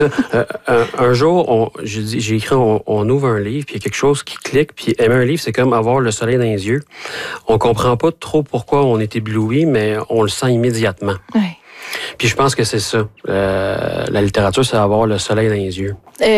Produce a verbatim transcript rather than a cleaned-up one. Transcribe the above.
Euh, un, un jour, on, j'ai, dit- j'ai écrit, on, on ouvre un livre, puis il y a quelque chose qui clique, puis aimer un livre, c'est comme avoir le soleil dans les yeux. On comprend pas trop pourquoi on est ébloui, mais on le sent immédiatement. Oui. Puis je pense que c'est ça. Euh, la littérature, c'est avoir le soleil dans les yeux. Euh,